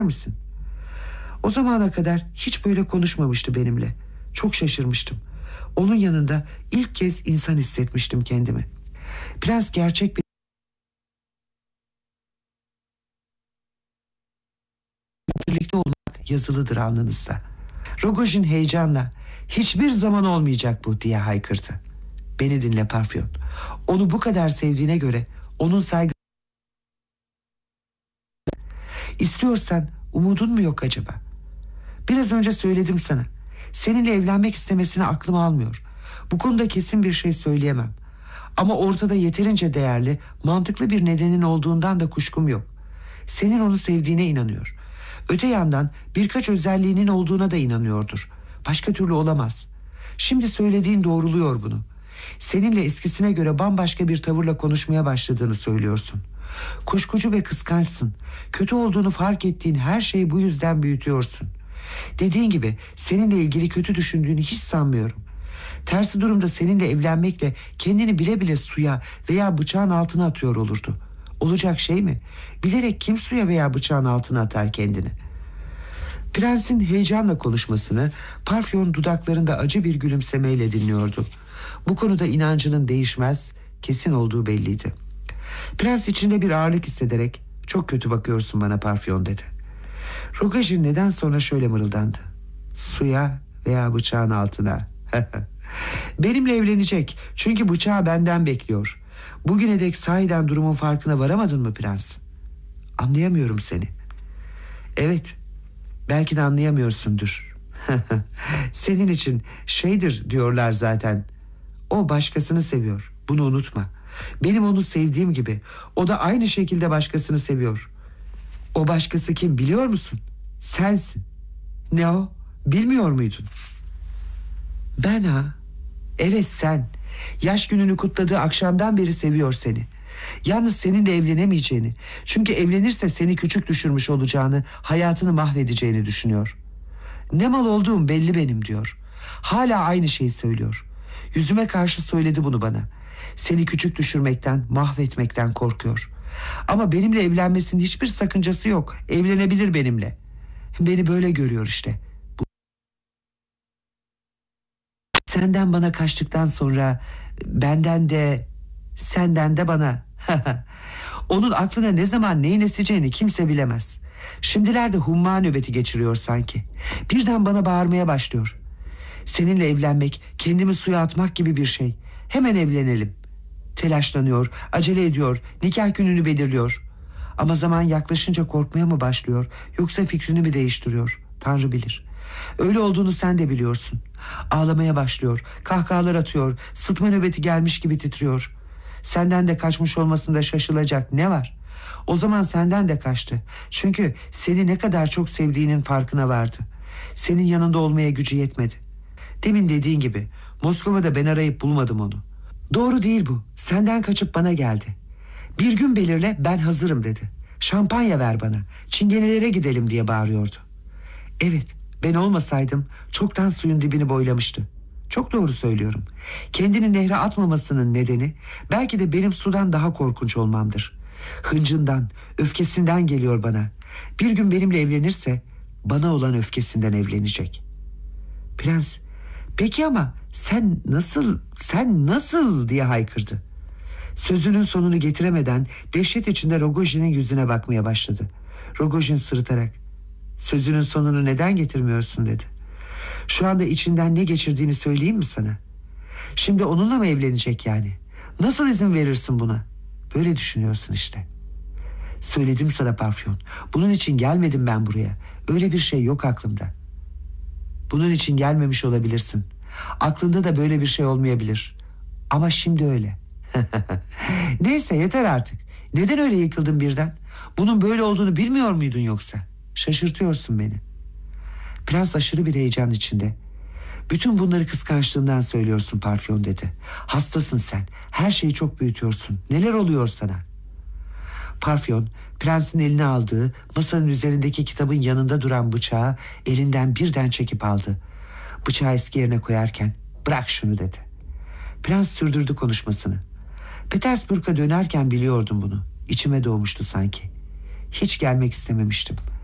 misin? O zamana kadar hiç böyle konuşmamıştı benimle. Çok şaşırmıştım. Onun yanında ilk kez insan hissetmiştim kendimi. Prens gerçek bir birlikte olmak yazılıdır alnınızda. Rogojin heyecanla hiçbir zaman olmayacak bu diye haykırdı. Beni dinle Parfyon. Onu bu kadar sevdiğine göre onun saygı istiyorsan umudun mu yok acaba? Biraz önce söyledim sana. Seninle evlenmek istemesini aklım almıyor. Bu konuda kesin bir şey söyleyemem. Ama ortada yeterince değerli, mantıklı bir nedenin olduğundan da kuşkum yok. Senin onu sevdiğine inanıyor. Öte yandan birkaç özelliğinin olduğuna da inanıyordur. Başka türlü olamaz. Şimdi söylediğin doğruluyor bunu. Seninle eskisine göre bambaşka bir tavırla konuşmaya başladığını söylüyorsun. Kuşkucu ve kıskançsın. Kötü olduğunu fark ettiğin her şeyi bu yüzden büyütüyorsun. Dediğin gibi seninle ilgili kötü düşündüğünü hiç sanmıyorum. Tersi durumda seninle evlenmekle kendini bile bile suya veya bıçağın altına atıyor olurdu. Olacak şey mi? Bilerek kim suya veya bıçağın altına atar kendini? Prensin heyecanla konuşmasını Parfyon dudaklarında acı bir gülümsemeyle dinliyordu. Bu konuda inancının değişmez, kesin olduğu belliydi. Prens içinde bir ağırlık hissederek "Çok kötü bakıyorsun bana Parfyon" dedi. Rogojin neden sonra şöyle mırıldandı: "Suya veya bıçağın altına." Benimle evlenecek, çünkü bıçağı benden bekliyor. Bugüne dek sahiden durumun farkına varamadın mı prens? Anlayamıyorum seni. Evet, belki de anlayamıyorsundur. Senin için şeydir diyorlar zaten. O başkasını seviyor, bunu unutma. Benim onu sevdiğim gibi o da aynı şekilde başkasını seviyor. O başkası kim biliyor musun? Sensin. Ne o? Bilmiyor muydun? Ben ha? Evet, sen. Yaş gününü kutladığı akşamdan beri seviyor seni. Yalnız seninle evlenemeyeceğini, çünkü evlenirse seni küçük düşürmüş olacağını, hayatını mahvedeceğini düşünüyor. Ne mal olduğum belli benim diyor. Hala aynı şeyi söylüyor. Yüzüme karşı söyledi bunu bana. Seni küçük düşürmekten, mahvetmekten korkuyor. Ama benimle evlenmesinin hiçbir sakıncası yok. Evlenebilir benimle. Beni böyle görüyor işte. Senden bana kaçtıktan sonra benden de senden de bana. Onun aklına ne zaman neyin eseceğini kimse bilemez. Şimdilerde humma nöbeti geçiriyor sanki. Birden bana bağırmaya başlıyor. Seninle evlenmek kendimi suya atmak gibi bir şey. Hemen evlenelim. Telaşlanıyor, acele ediyor, nikah gününü belirliyor. Ama zaman yaklaşınca korkmaya mı başlıyor, yoksa fikrini mi değiştiriyor? Tanrı bilir. Öyle olduğunu sen de biliyorsun. Ağlamaya başlıyor, kahkahalar atıyor, sıtma nöbeti gelmiş gibi titriyor. Senden de kaçmış olmasında şaşılacak ne var? O zaman senden de kaçtı. Çünkü seni ne kadar çok sevdiğinin farkına vardı. Senin yanında olmaya gücü yetmedi. Demin dediğin gibi Moskova'da ben arayıp bulmadım onu. Doğru değil bu. Senden kaçıp bana geldi. Bir gün belirle, ben hazırım dedi. Şampanya ver bana, çingenelere gidelim diye bağırıyordu. Evet, ben olmasaydım çoktan suyun dibini boylamıştı. Çok doğru söylüyorum. Kendini nehre atmamasının nedeni belki de benim sudan daha korkunç olmamdır. Hıncından, öfkesinden geliyor bana. Bir gün benimle evlenirse bana olan öfkesinden evlenecek. Prens, peki ama sen nasıl diye haykırdı. Sözünün sonunu getiremeden dehşet içinde Rogojin'in yüzüne bakmaya başladı. Rogojin sırıtarak, "Sözünün sonunu neden getirmiyorsun?" dedi. "Şu anda içinden ne geçirdiğini söyleyeyim mi sana? Şimdi onunla mı evlenecek yani? Nasıl izin verirsin buna? Böyle düşünüyorsun işte. Söyledim sana Parfyon. Bunun için gelmedim ben buraya. Öyle bir şey yok aklımda. Bunun için gelmemiş olabilirsin. Aklında da böyle bir şey olmayabilir. Ama şimdi öyle." Neyse, yeter artık. Neden öyle yıkıldın birden? Bunun böyle olduğunu bilmiyor muydun yoksa? Şaşırtıyorsun beni. Prens aşırı bir heyecan içinde. "Bütün bunları kıskançlığından söylüyorsun Parfyon" dedi. "Hastasın sen. Her şeyi çok büyütüyorsun. Neler oluyor sana?" Parfyon, prensin eline aldığı masanın üzerindeki kitabın yanında duran bıçağı elinden birden çekip aldı. Bıçağı eski yerine koyarken "Bırak şunu" dedi. Prens sürdürdü konuşmasını. "Petersburg'a dönerken biliyordum bunu. İçime doğmuştu sanki. Hiç gelmek istememiştim.